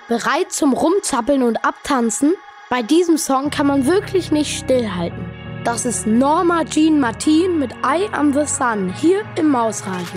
Bereit zum Rumzappeln und Abtanzen? Bei diesem Song kann man wirklich nicht stillhalten. Das ist Norma Jean Martin mit Eye am the Sun hier im Mausradio.